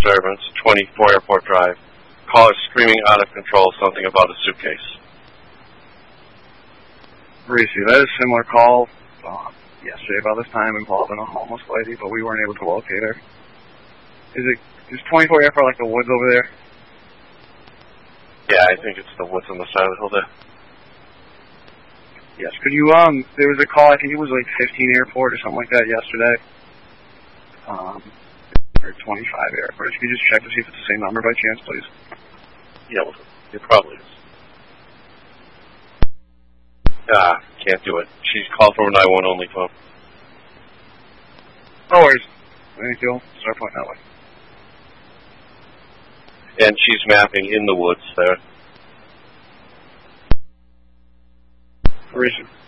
disturbance, 24 Airport Drive. Caller screaming out of control, something about a suitcase. Receive. That is a similar call yesterday about this time involving a homeless lady, but we weren't able to locate her. Is 24 Airport like the woods over there? Yeah, I think it's the woods on the side of the hill there. Yes. Could you, there was a call, I think it was like 15 Airport or something like that yesterday. Or 25 Airport. If you could just check to see if it's the same number by chance, please. Yeah, well, it probably is. Can't do it. She's called from a 911 only phone. No worries. Thank you. Start pointing that way. And she's mapping in the woods there. Receive.